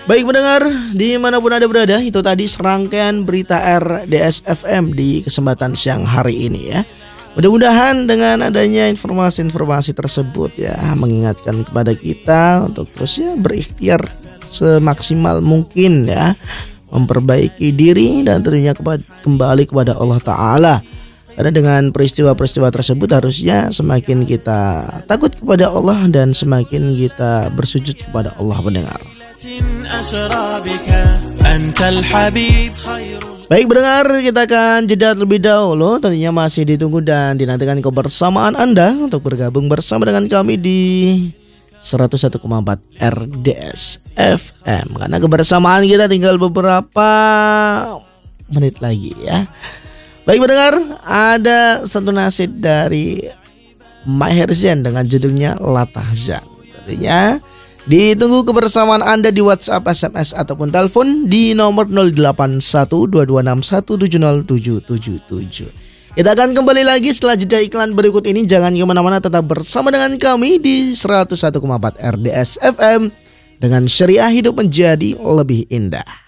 Baik pendengar, dimanapun Anda berada, itu tadi serangkaian berita RDS FM di kesempatan siang hari ini ya. Mudah-mudahan dengan adanya informasi-informasi tersebut ya mengingatkan kepada kita untuk terus ya berikhtiar semaksimal mungkin ya, memperbaiki diri dan tentunya kembali kepada Allah Ta'ala. Karena dengan peristiwa-peristiwa tersebut harusnya semakin kita takut kepada Allah dan semakin kita bersujud kepada Allah pendengar. Baik pendengar, kita akan jeda terlebih dahulu. Tentunya masih ditunggu dan dinantikan kebersamaan Anda untuk bergabung bersama dengan kami di 101,4 RDS FM. Karena kebersamaan kita tinggal beberapa menit lagi ya. Baik pendengar, ada satu nasid dari Maher Zain dengan judulnya Latahzan. Tentunya ditunggu kebersamaan Anda di WhatsApp, SMS ataupun telepon di nomor 081226170777. Kita akan kembali lagi setelah jeda iklan berikut ini. Jangan kemana-mana, tetap bersama dengan kami di 101,4 RDS FM dengan syariah hidup menjadi lebih indah.